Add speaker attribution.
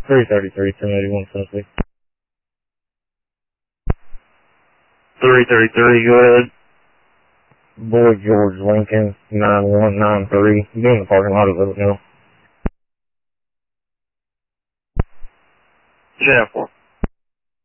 Speaker 1: 333, 1081 Tennessee.
Speaker 2: 333, go ahead.
Speaker 1: Boy George Lincoln, 9193. Be in the parking lot of Oatmeal.
Speaker 2: Chapel.